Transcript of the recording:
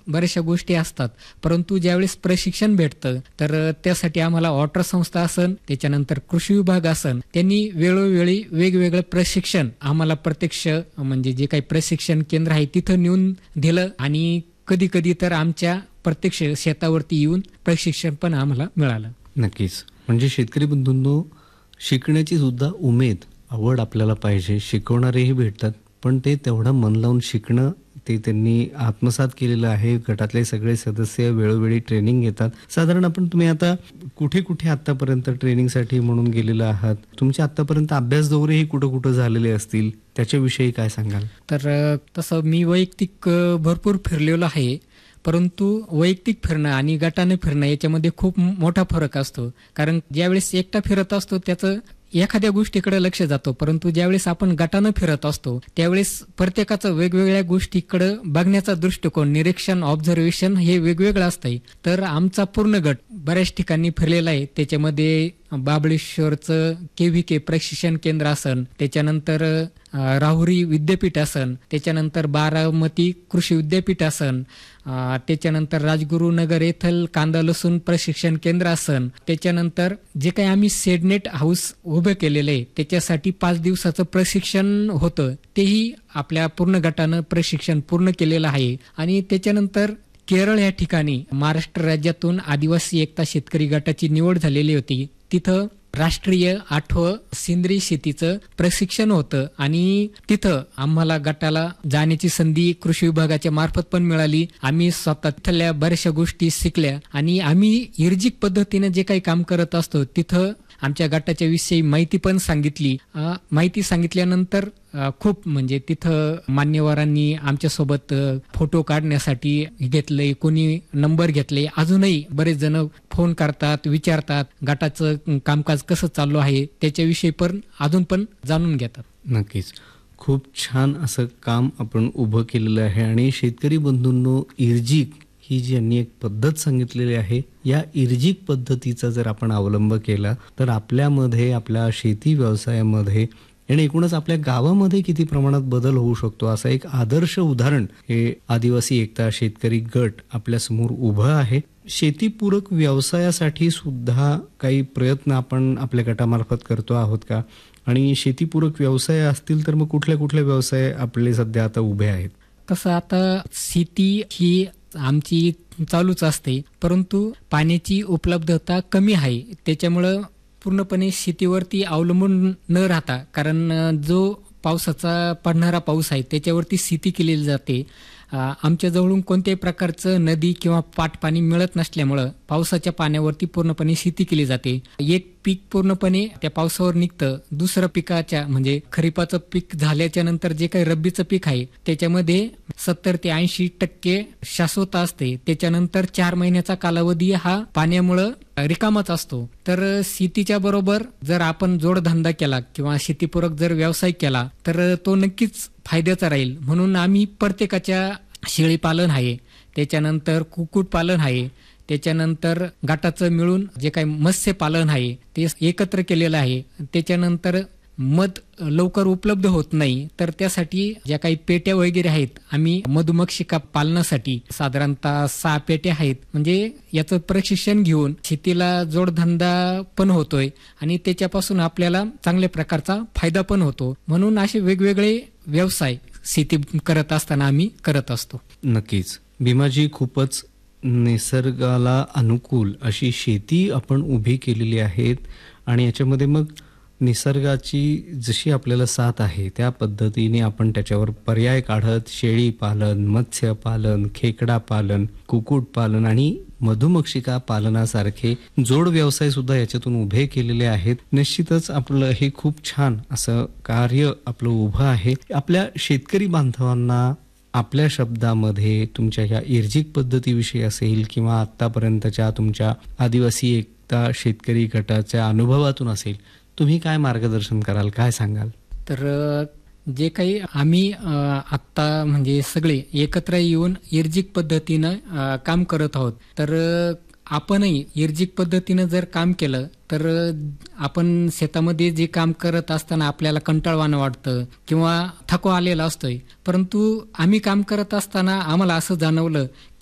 बऱ्याचशा गोष्टी असतात, परंतु ज्यावेळेस प्रशिक्षण भेटतं तर त्यासाठी आम्हाला वॉटर संस्था असन, त्याच्यानंतर कृषी विभाग असन, त्यांनी वेळोवेळी वेगवेगळं प्रशिक्षण आम्हाला प्रत्यक्ष म्हणजे जे काही प्रशिक्षण केंद्र आहे तिथं नेऊन दिलं आणि कधी कधी तर आमच्या प्रत्यक्ष शेतावरती येऊन प्रशिक्षण पण आम्हाला मिळालं. नक्कीच. म्हणजे शेतकरी बंधूंनो, शिकण्याची सुद्धा उमेद, आवड आपल्याला पाहिजे. शिकवणारेही भेटतात, पण ते तेवढं मन लावून शिकणं ते त्यांनी आत्मसात केलेलं आहे. गटातले सगळे सदस्य वेळोवेळी ट्रेनिंग घेतात. साधारण आपण तुम्ही आता कुठे कुठे आतापर्यंत ट्रेनिंगसाठी म्हणून गेलेला आहात? तुमच्या आतापर्यंत अभ्यास दौरेही कुठं कुठं झालेले असतील, त्याच्याविषयी काय सांगाल? तर तसं मी वैयक्तिक भरपूर फिरलेलो आहे, परंतु वैयक्तिक फिरणं आणि गटाने फिरणं याच्यामध्ये खूप मोठा फरक असतो. कारण ज्यावेळेस एकटा फिरत असतो त्याचं एखाद्या गोष्टीकडे लक्ष जातो, परंतु ज्यावेळेस आपण गटानं फिरत असतो त्यावेळेस प्रत्येकाचं वेगवेगळ्या गोष्टीकडे बघण्याचा दृष्टिकोन, निरीक्षण, ऑब्झर्वेशन हे वेगवेगळं असतंय. तर आमचा पूर्ण गट बऱ्याच ठिकाणी फिरलेला आहे. त्याच्यामध्ये बाबळेश्वरचं KVK प्रशिक्षण केंद्र असन, त्याच्यानंतर राहुरी विद्यापीठ असन, त्याच्यानंतर बारामती कृषी विद्यापीठ असन, त्याच्यानंतर राजगुरुनगर येथील कांदा लसूण प्रशिक्षण केंद्र असन, त्याच्यानंतर जे काही आम्ही शेडनेट हाऊस उभं केलेलं आहे त्याच्यासाठी 5 दिवसाचं प्रशिक्षण होतं, तेही आपल्या पूर्ण गटानं प्रशिक्षण पूर्ण केलेलं आहे. आणि त्याच्यानंतर केरळ या ठिकाणी महाराष्ट्र राज्यातून आदिवासी एकता शेतकरी गटाची निवड झालेली होती. तिथं राष्ट्रीय 8वं सेंद्रिय शेतीचं प्रशिक्षण होतं आणि तिथं आम्हाला गटाला जाण्याची संधी कृषी विभागाच्या मार्फत पण मिळाली. आम्ही स्वतः तिथल्या बऱ्याचशा गोष्टी शिकल्या आणि आम्ही इर्जिक पद्धतीने जे काही काम करत असतो तिथं आमच्या गटाच्या विषयी माहिती पण सांगितली. माहिती सांगितल्यानंतर खूप म्हणजे तिथं मान्यवरांनी आमच्यासोबत फोटो काढण्यासाठी घेतले, कोणी नंबर घेतले. अजूनही बरेच जण फोन करतात, विचारतात गटाचं कामकाज कसं चालू आहे त्याच्याविषयी पण अजून पण जाणून घेतात. नक्कीच. खूप छान असं काम आपण उभं केलेलं आहे. आणि शेतकरी बंधूंनो, इर्जिक ही जी यांनी एक पद्धत सांगितलेली आहे, या इर्जिक पद्धतीचा जर आपण अवलंब केला तर आपल्यामध्ये, आपल्या शेती व्यवसायामध्ये आणि एकूणच आपल्या गावामध्ये किती प्रमाणात बदल होऊ शकतो, असं एक आदर्श उदाहरण हे आदिवासी एकता शेतकरी गट आपल्यासमोर उभं आहे. शेतीपूरक व्यवसायासाठी सुद्धा काही प्रयत्न आपण आपल्या गटामार्फत करतो आहोत का? आणि शेतीपूरक व्यवसाय असतील तर मग कुठल्या कुठल्या व्यवसाय आपले सध्या आता उभे आहेत? कसं आता शेती ही आमची चालूच असते, परंतु पाण्याची उपलब्धता कमी आहे. त्याच्यामुळं पूर्णपणे शेतीवरती अवलंबून न राहता, कारण जो पावसाचा पडणारा पाऊस आहे त्याच्यावरती शेती केलेली जाते. आमच्या जवळून कोणत्याही प्रकारचं नदी किंवा पाटपाणी मिळत नसल्यामुळं पावसाच्या पाण्यावरती पूर्णपणे शेती केली जाते. एक पीक पूर्णपणे त्या पावसावर निघतं, दुसरं पिकाच्या म्हणजे खरीपाचं पीक झाल्याच्या नंतर जे काही रब्बीचं पीक आहे त्याच्यामध्ये 70 ते 80% शाश्वत असते. त्याच्यानंतर 4 महिन्याचा कालावधी हा पाण्यामुळं रिकामाच असतो. तर शेतीच्या बरोबर जर आपण जोडधंदा केला किंवा शेतीपूरक जर व्यवसाय केला तर तो नक्कीच फायद्याचा राहील. म्हणून आम्ही प्रत्येकाच्या शेळीपालन आहे, त्याच्यानंतर कुक्कुटपालन आहे, त्याच्यानंतर गटाचं मिळून जे काही मत्स्यपालन आहे ते एकत्र केलेलं आहे. त्याच्यानंतर मध लवकर उपलब्ध होत नाही तर त्यासाठी ज्या काही पेट्या वगैरे आहेत, आम्ही मधुमक्षिका पालनासाठी साधारणतः 6 पेट्या आहेत. म्हणजे याचं प्रशिक्षण घेऊन शेतीला जोडधंदा पण होतोय आणि त्याच्यापासून आपल्याला चांगल्या प्रकारचा फायदा पण होतो. म्हणून असे वेगवेगळे व्यवसाय शेती करत असताना आम्ही करत असतो. नक्कीच. भीमाजी, खूपच निसर्गाला अनुकूल अशी शेती आपण उभी केलेली आहेत आणि याच्यामध्ये मग निसर्गाची जशी आपल्याला साथ आहे त्या पद्धतीने आपण त्याच्यावर पर्याय काढत शेळी पालन, मत्स्य पालन, खेकडा पालन, कुक्कुटपालन आणि मधुमक्षिका पालनासारखे जोड व्यवसाय सुद्धा याच्यातून उभे केलेले आहेत. निश्चितच आपलं हे खूप छान असं कार्य आपलं उभं आहे. आपल्या शेतकरी बांधवांना आपल्या शब्दामध्ये तुमच्या ह्या इर्जिक पद्धतीविषयी असेल किंवा आतापर्यंतच्या तुमच्या आदिवासी एकता शेतकरी गटाच्या अनुभवातून असेल, तुम्ही काय मार्गदर्शन कराल, काय सांगाल? तर जे काही आम्ही आत्ता म्हणजे सगळे एकत्र येऊन इर्जिक पद्धतीनं काम करत आहोत, तर आपणही इर्जिक पद्धतीनं जर काम केलं तर आपण शेतामध्ये जे काम करत असताना आपल्याला कंटाळवाणं वाटतं किंवा थकवा आलेला असतोय, परंतु आम्ही काम करत असताना आम्हाला असं जाणवलं